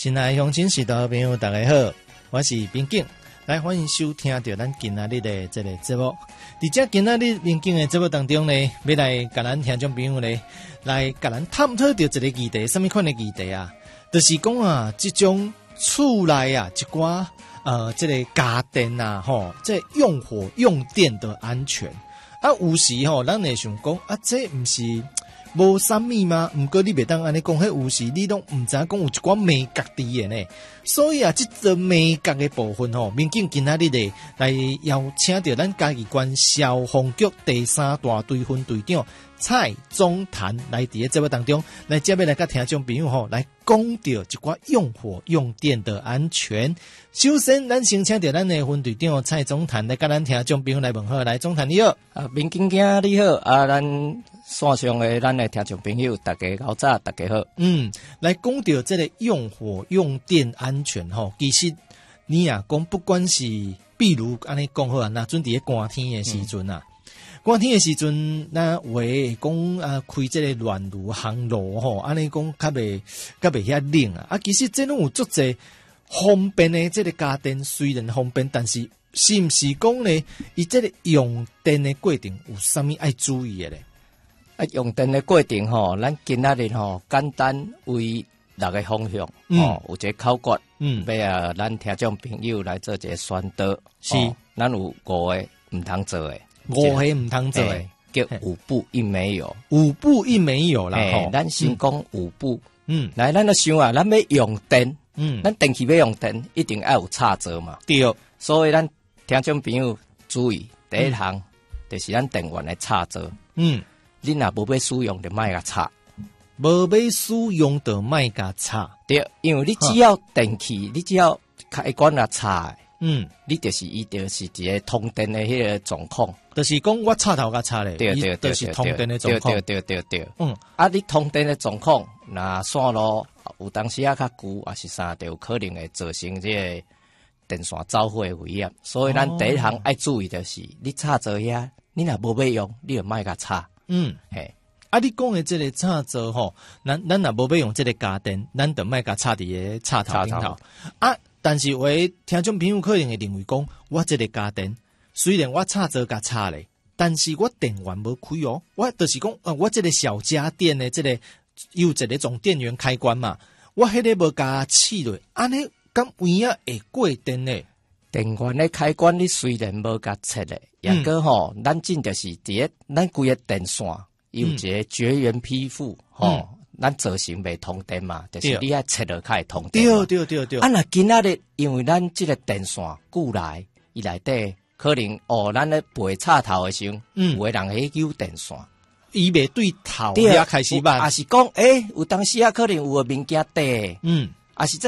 亲爱的乡亲、时代朋友，大家好，我是边景，来欢迎收听到咱今仔日的这个节目。伫这今仔日边景的节目当中呢，要来甲咱听众朋友呢，来甲咱探讨到一个议题，什么款的议题啊？就是讲啊，这种厝内啊，一寡这个家电啊，这用火用电的安全啊，有时咱会想讲啊，这不是无啥物吗？毋过你袂当安尼讲，迄有时你拢毋知影讲有一寡美角伫的呢。所以啊，这个美角的部分民警今仔日的来邀请到咱嘉义县消防局第3大队分队长蔡宗谭来伫个节目当中，来接要来甲听众朋友来讲到一寡用火用电的安全。首先，咱先请到咱的分队长蔡宗谭来甲咱听众朋友来问好，来宗谭你好， 民警兄你好，咱线上的咱的听众朋友，大家好早，大家好。 来讲到这个用火用电安全其实你啊讲，不管是比如安尼讲好啊，那准伫个寒天的时阵啊。寒天的时阵，那话讲开这个暖炉、烘炉安尼讲较袂遐冷啊。其实这拢有足侪方便的这个家电，虽然方便，但是是毋是讲呢？伊这个用电的过程有啥物爱注意的咧？ 用电的过程咱今仔日简单为6个方向有一个考决，要咱听众朋友来做一个宣导。是，咱有5个唔通做的。 5个唔通做诶， 叫5不1没有 ，5不1没有啦。 咱先讲5不，来，咱就想啊，咱要用电，咱电器要用电，一定要有插座嘛。 对， 所以咱听众朋友注意，第一项就是咱电源的插座。你若无要使用，就莫甲插。 无要使用就莫甲插。 对，因为你只要电器，你只要开关啊插。你就是伊就是一个通电的迄个状况， 就是讲我插头甲插咧， 对， 就是通电的状况， 对。你通电的状况，那线路有当时较旧，还是啥，就有可能会造成这个电线走火的危险。所以咱第一项爱注意的是，你插座遐，你若无要用，你就莫甲插。 嘿。你讲的这个插座咱若无要用这个家电，咱就莫甲插伫个插头顶头但是听众朋友可能会认为讲，我这个家电虽然我插座甲插咧，但是我电源无开我就是讲我这个小家电的这个有一个从电源开关嘛，我迄个无甲试落，安尼敢有影会过电咧？ 电源的开关你虽然无甲切咧，也个咱真就是伫个咱规个电线有一个绝缘批复咱造成袂通电嘛，就是你爱切落开通电。 对。 那今仔日因为咱这个电线久来，伊内底可能咱咧背插头的时候，有个人会揪电线， 伊袂对头也开始慢， 也是讲有当时可能有个物件底，也是